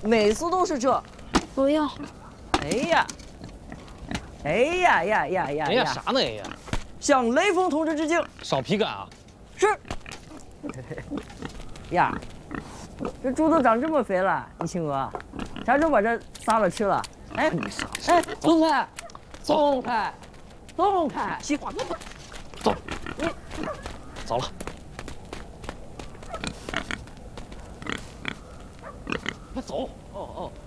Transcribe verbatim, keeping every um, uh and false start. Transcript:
每次都是这。 不要。 哎呀，哎呀呀呀呀！ 哎呀，啥呢？哎呀， 向雷锋同志致敬。 少皮感啊！ 是。呀，这猪都长这么肥了，你亲我，啥时候把这杀了吃了？哎，你傻！哎，松开，松开，松开！ 西瓜，走， 你走了。快走！ 哦哦。